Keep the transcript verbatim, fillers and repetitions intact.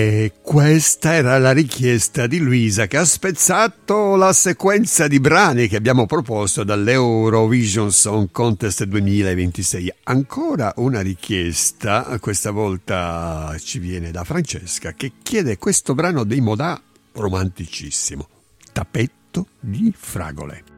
E questa era la richiesta di Luisa, che ha spezzato la sequenza di brani che abbiamo proposto dall'Eurovision Song Contest duemilaventisei. Ancora una richiesta, questa volta ci viene da Francesca, che chiede questo brano dei Modà, romanticissimo, Tappeto di fragole.